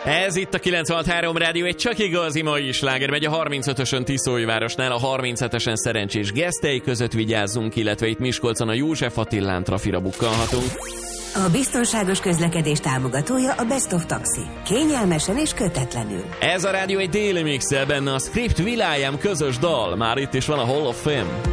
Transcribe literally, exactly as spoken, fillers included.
Ez itt a kilencvenhat három Rádió, egy csak igazi mai sláger megy a harmincötösön Tiszólyvárosnál, a harminchetesen Szerencsés Gesztely között vigyázzunk, illetve itt Miskolcon a József Attilán trafira bukkanhatunk. A biztonságos közlekedés támogatója a Best of Taxi. Kényelmesen és kötetlenül. Ez a rádió egy déli mixel, benne a Script Will.i.am közös dal. Már itt is van a Hall of Fame.